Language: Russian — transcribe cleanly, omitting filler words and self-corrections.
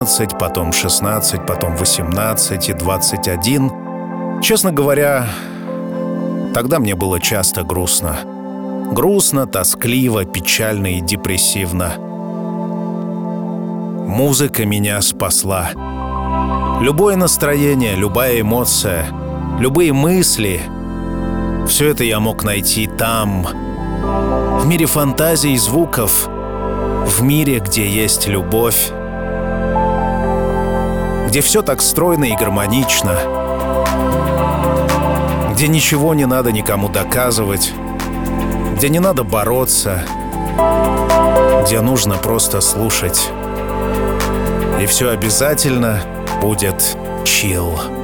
потом 16, потом 18 и 21. Честно говоря, тогда мне было часто грустно. Грустно, тоскливо, печально и депрессивно. Музыка меня спасла. Любое настроение, любая эмоция, любые мысли — все это я мог найти там, в мире фантазий и звуков, в мире, где есть любовь, где все так стройно и гармонично, где ничего не надо никому доказывать, где не надо бороться, где нужно просто слушать. И все обязательно будет чилл.